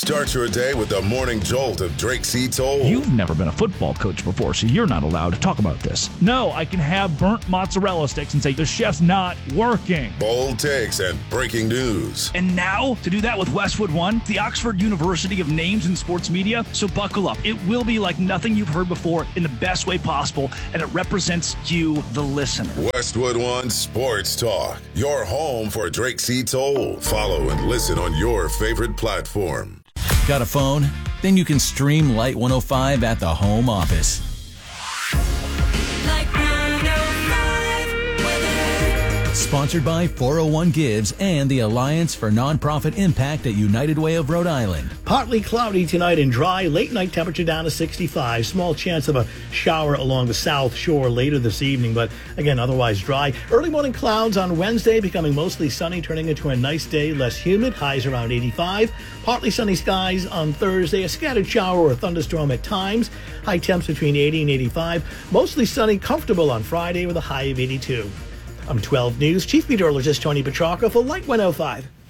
Start your day with the morning jolt of Drake C. Toll. You've never been a football coach before, so you're not allowed to talk about this. No, I can have burnt mozzarella sticks and say the chef's not working. Bold takes and breaking news. And now, to do that with Westwood One, the Oxford University of Names in Sports Media. So buckle up. It will be like nothing you've heard before in the best way possible, and it represents you, the listener. Westwood One Sports Talk, your home for Drake C. Toll. Follow and listen on your favorite platform. Got a phone? Then you can stream Light 105 at the home office. Light 105 weather. Sponsored by 401 Gives and the Alliance for Nonprofit Impact at United Way of Rhode Island. Partly cloudy tonight and dry. Late night temperature down to 65. Small chance of a shower along the south shore later this evening, but again, otherwise dry. Early morning clouds on Wednesday, becoming mostly sunny, turning into a nice day, less humid. Highs around 85. Partly sunny skies on Thursday. A scattered shower or a thunderstorm at times. High temps between 80 and 85. Mostly sunny, comfortable on Friday with a high of 82. I'm 12 News Chief Meteorologist Tony Petrarca for Light 105.